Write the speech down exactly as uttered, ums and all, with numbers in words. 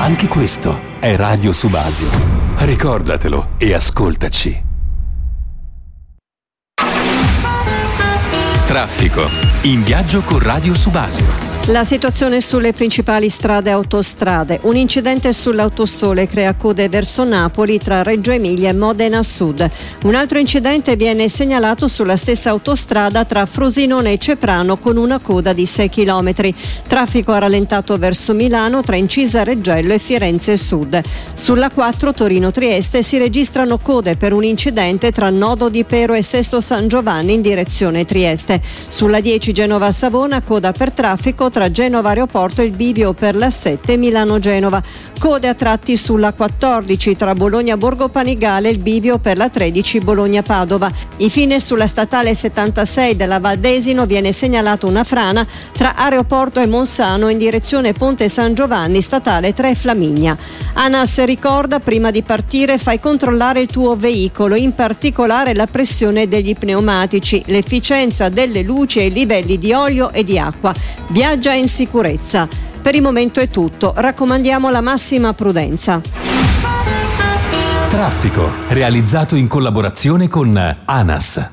Anche questo è Radio Subasio. Ricordatelo e ascoltaci. Traffico. In viaggio con Radio Subasio. La situazione sulle principali strade e autostrade. Un incidente sull'autosole crea code verso Napoli tra Reggio Emilia e Modena Sud. Un altro incidente viene segnalato sulla stessa autostrada tra Frosinone e Ceprano con una coda di sei chilometri. Traffico rallentato verso Milano tra Incisa Reggello e Firenze Sud. Sulla quattro Torino-Trieste si registrano code per un incidente tra Nodo di Pero e Sesto San Giovanni in direzione Trieste. Sulla dieci Genova-Savona coda per traffico tra Genova Aeroporto e il bivio per la sette Milano-Genova. Code a tratti sulla quattordici tra Bologna Borgo Panigale e il bivio per la tredici Bologna-Padova. Infine sulla statale settantasei della Valdesino viene segnalata una frana tra Aeroporto e Monsano in direzione Ponte San Giovanni, statale tre Flaminia. ANAS ricorda: prima di partire fai controllare il tuo veicolo, in particolare la pressione degli pneumatici, l'efficienza delle luci e i livelli di olio e di acqua. Viaggia in sicurezza. Per il momento è tutto. Raccomandiamo la massima prudenza. Traffico, realizzato in collaborazione con ANAS.